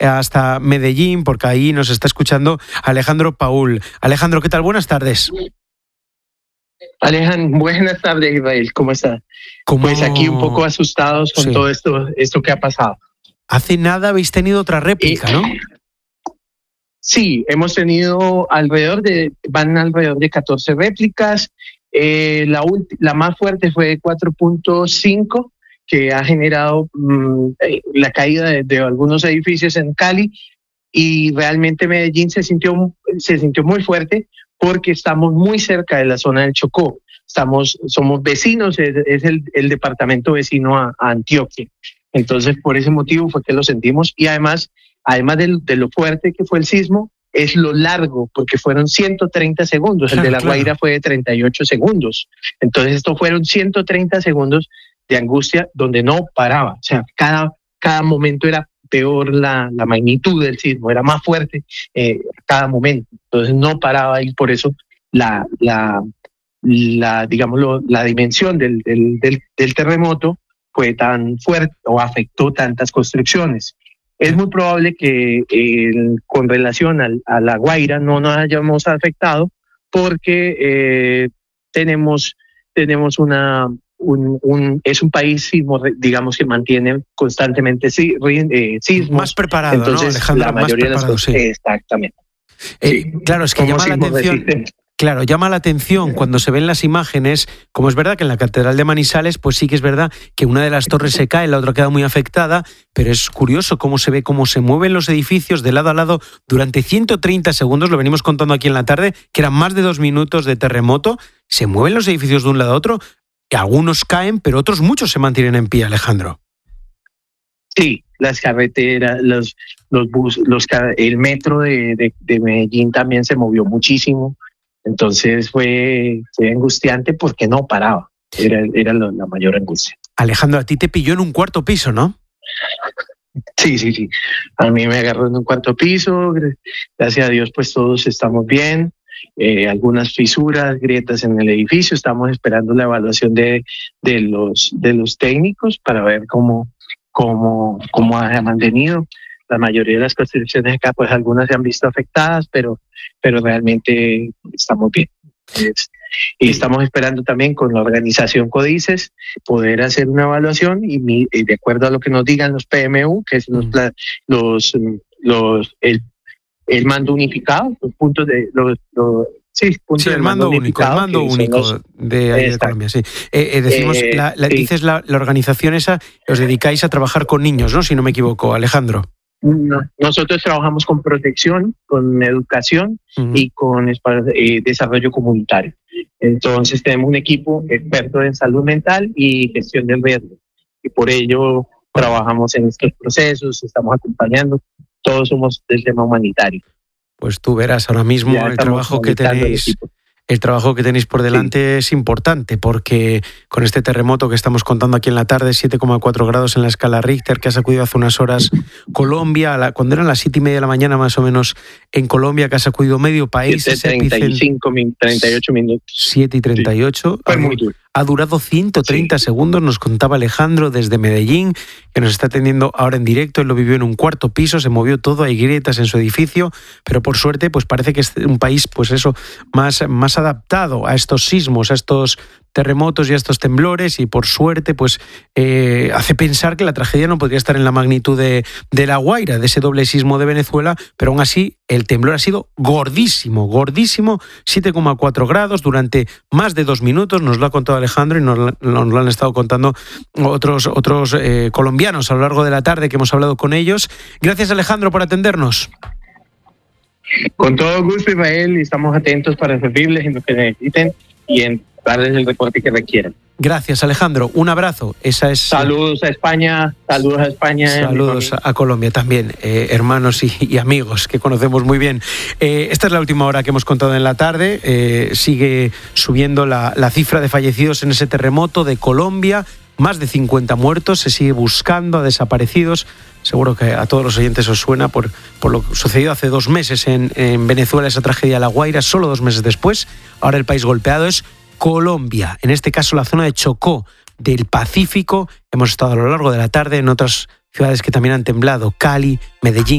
hasta Medellín, porque ahí nos está escuchando Alejandro Paul. Alejandro, ¿qué tal? Buenas tardes. Alejandro, buenas tardes, Israel. ¿Cómo estás? Pues aquí un poco asustados con todo esto que ha pasado. Hace nada habéis tenido otra réplica, ¿no? Sí, hemos tenido alrededor de 14 réplicas. La más fuerte fue de 4.5, que ha generado la caída de algunos edificios en Cali, y realmente Medellín se sintió muy fuerte porque estamos muy cerca de la zona del Chocó. Somos vecinos, es el departamento vecino a Antioquia. Entonces, por ese motivo fue que lo sentimos, y además de lo fuerte que fue el sismo, es lo largo, porque fueron 130 segundos. El de La Guaira fue de 38 segundos. Entonces, estos fueron 130 segundos de angustia donde no paraba. O sea, cada momento era peor, la magnitud del sismo era más fuerte cada momento. Entonces, no paraba, y por eso la dimensión del terremoto fue tan fuerte o afectó tantas construcciones. Es muy probable que con relación a La Guaira no nos hayamos afectado, porque tenemos es un país sismo, digamos, que mantiene constantemente sismos. Más preparado, entonces, ¿no, Alejandro? la mayoría más preparado, de las exactamente. Claro, es que llama la atención. Claro, llama la atención cuando se ven las imágenes, como es verdad que en la Catedral de Manizales, pues sí que es verdad que una de las torres se cae, la otra queda muy afectada, pero es curioso cómo se ve, cómo se mueven los edificios de lado a lado durante 130 segundos, lo venimos contando aquí en la tarde, que eran más de 2 minutos de terremoto, se mueven los edificios de un lado a otro, y algunos caen, pero otros muchos se mantienen en pie, Alejandro. Sí, las carreteras, los buses, el metro de Medellín también se movió muchísimo. Entonces fue angustiante porque no paraba. Era la mayor angustia. Alejandro, a ti te pilló en un cuarto piso, ¿no? Sí. A mí me agarró en un cuarto piso. Gracias a Dios, pues todos estamos bien. Algunas fisuras, grietas en el edificio. Estamos esperando la evaluación de los técnicos para ver cómo ha mantenido. La mayoría de las construcciones acá, pues algunas se han visto afectadas, pero realmente estamos bien. Y estamos esperando también con la organización Códices poder hacer una evaluación, y de acuerdo a lo que nos digan los PMU, que es el mando unificado, los puntos de el mando único de ahí de Colombia, sí. Decimos, dices la organización esa, os dedicáis a trabajar con niños, ¿no? Si no me equivoco, Alejandro. No, nosotros trabajamos con protección, con educación y con desarrollo comunitario. Entonces tenemos un equipo experto en salud mental y gestión del riesgo, y por ello trabajamos en estos procesos, estamos acompañando, todos somos del tema humanitario. Pues tú verás, ahora mismo el trabajo que tenéis por delante es importante, porque con este terremoto que estamos contando aquí en la tarde, 7,4 grados en la escala Richter, que ha sacudido hace unas horas Colombia, cuando eran las 7:30 de la mañana más o menos en Colombia, que ha sacudido medio país. 38 minutos. 7:38. Fue muy duro. Ha durado 130 segundos, nos contaba Alejandro desde Medellín, que nos está atendiendo ahora en directo. Él lo vivió en un cuarto piso, se movió todo, hay grietas en su edificio, pero por suerte pues parece que es un país pues eso más adaptado a estos sismos, a estos terremotos y a estos temblores, y por suerte pues hace pensar que la tragedia no podría estar en la magnitud de La Guaira, de ese doble sismo de Venezuela, pero aún así el temblor ha sido gordísimo, 7,4 grados durante más de 2 minutos, nos lo ha contado Alejandro y nos lo han estado contando otros colombianos a lo largo de la tarde que hemos hablado con ellos. Gracias, Alejandro, por atendernos. Con todo gusto, Israel, y estamos atentos para servirles en lo que necesiten y en darles el reporte que requieran. Gracias, Alejandro. Un abrazo. Saludos a España. Saludos a Colombia también, hermanos y amigos que conocemos muy bien. Esta es la última hora que hemos contado en la tarde. Sigue subiendo la cifra de fallecidos en ese terremoto de Colombia. Más de 50 muertos. Se sigue buscando a desaparecidos. Seguro que a todos los oyentes os suena por lo sucedido hace 2 meses en Venezuela, esa tragedia de La Guaira, solo 2 meses después. Ahora el país golpeado es Colombia, en este caso la zona de Chocó del Pacífico. Hemos estado a lo largo de la tarde en otras ciudades que también han temblado, Cali, Medellín.